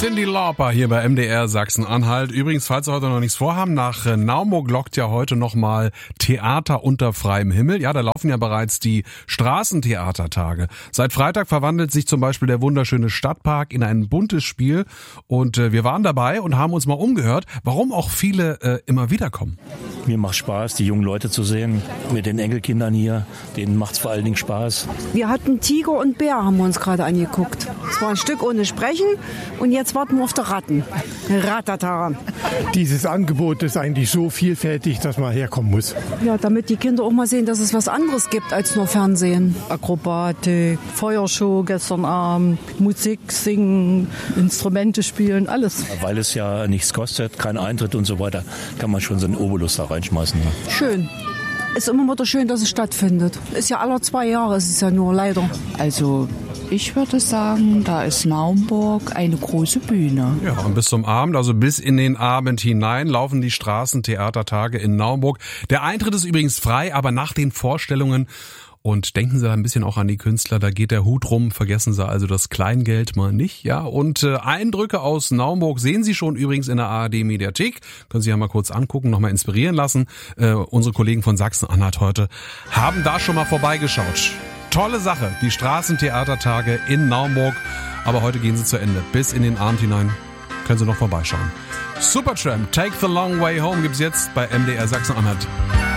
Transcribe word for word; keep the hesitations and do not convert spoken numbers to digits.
Cyndi Lauper hier bei M D R Sachsen-Anhalt. Übrigens, falls Sie heute noch nichts vorhaben, nach Naumburg lockt ja heute nochmal Theater unter freiem Himmel. Ja, da laufen ja bereits die Straßentheatertage. Seit Freitag verwandelt sich zum Beispiel der wunderschöne Stadtpark in ein buntes Spiel. Und äh, wir waren dabei und haben uns mal umgehört, warum auch viele äh, immer wieder kommen. Mir macht Spaß, die jungen Leute zu sehen, mit den Enkelkindern hier. Denen macht es vor allen Dingen Spaß. Wir hatten Tiger und Bär, haben wir uns gerade angeguckt. Es war ein Stück ohne Sprechen und jetzt warten wir auf der Ratten. Ratata. Dieses Angebot ist eigentlich so vielfältig, dass man herkommen muss. Ja, damit die Kinder auch mal sehen, dass es was anderes gibt als nur Fernsehen. Akrobatik, Feuershow gestern Abend, Musik, Singen, Instrumente spielen, alles. Weil es ja nichts kostet, kein Eintritt und so weiter, kann man schon so einen Obolus da reinschmeißen. Ne? Schön. Ist immer wieder schön, dass es stattfindet. Ist ja alle zwei Jahre, es ist ja nur leider. Also ich würde sagen, da ist Naumburg eine große Bühne. Ja, und bis zum Abend, also bis in den Abend hinein, laufen die Straßentheatertage in Naumburg. Der Eintritt ist übrigens frei, aber nach den Vorstellungen. Und denken Sie da ein bisschen auch an die Künstler, da geht der Hut rum, vergessen Sie also das Kleingeld mal nicht, ja. Und äh, Eindrücke aus Naumburg sehen Sie schon übrigens in der A R D-Mediathek, können Sie ja mal kurz angucken, nochmal inspirieren lassen. Äh, unsere Kollegen von Sachsen-Anhalt heute haben da schon mal vorbeigeschaut. Tolle Sache, die Straßentheatertage in Naumburg, aber heute gehen sie zu Ende. Bis in den Abend hinein können Sie noch vorbeischauen. Supertramp, Take the Long Way Home gibt's jetzt bei M D R Sachsen-Anhalt.